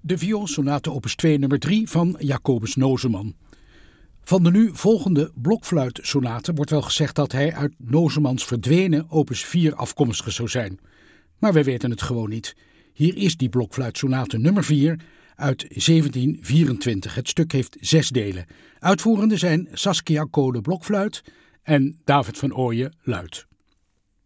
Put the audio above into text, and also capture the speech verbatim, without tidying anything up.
De vioolsonate opus twee nummer drie van Jacobus Nozeman. Van de nu volgende blokfluitsonate wordt wel gezegd dat hij uit Nozemans verdwenen opus vier afkomstig zou zijn. Maar wij weten het gewoon niet. Hier is die blokfluitsonate nummer vier uit zeventien vierentwintig. Het stuk heeft zes delen. Uitvoerende zijn Saskia Kolen blokfluit en David van Ooyen luid.